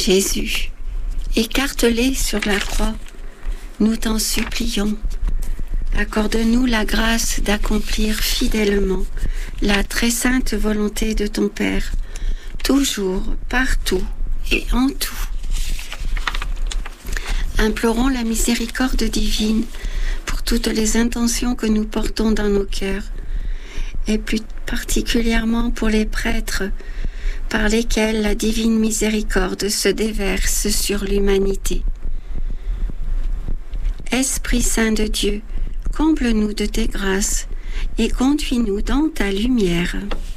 Jésus, écartelé sur la croix, nous t'en supplions. Accorde-nous la grâce d'accomplir fidèlement la très sainte volonté de ton Père, toujours, partout et en tout. Implorons la miséricorde divine pour toutes les intentions que nous portons dans nos cœurs, et plus particulièrement pour les prêtres, par lesquels la divine miséricorde se déverse sur l'humanité. Esprit Saint de Dieu, comble-nous de tes grâces et conduis-nous dans ta lumière.